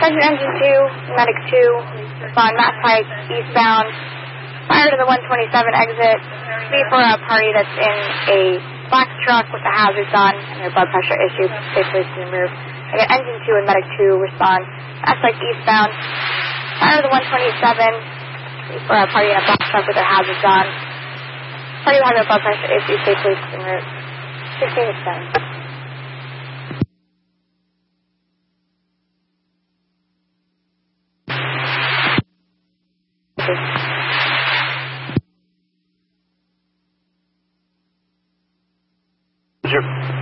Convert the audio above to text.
Attention engine 2, medic 2, respond Mass Pike, eastbound. Fire to the 127 exit. Speed for a party that's in a black truck with the hazards on and their blood pressure issue. Safe place to move. Again, engine 2 and medic 2 respond. Mass Pike eastbound. Fire to the 127. Speed for a party in a black truck with their hazards on. Party having a blood pressure issue. Safe place to move. 16 is 7. Sure.